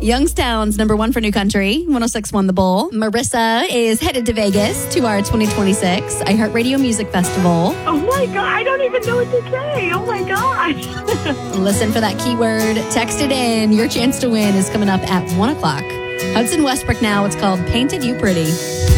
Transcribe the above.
Youngstown's number one for New Country, 106.1 The Bull. Marissa is headed to Vegas to our 2026 iHeartRadio Music Festival. Oh my God, I don't even know what to say. Oh my gosh. Listen for that keyword. Text it in. Your chance to win is coming up at 1 o'clock. Hudson Westbrook now. It's called Painted You Pretty.